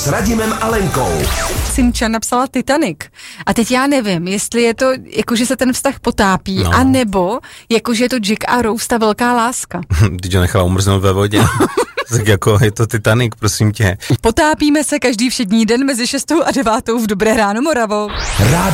S Radimem a Lenkou. Simča napsala Titanic. A teď já nevím, jestli je to, jakože se ten vztah potápí, anebo jakože je to Jack a Rose, ta velká láska. Teď ho nechala umrznout ve vodě. Tak jako je to Titanic, prosím tě. Potápíme se každý všední den mezi 6 a 9 v Dobré ráno Moravo.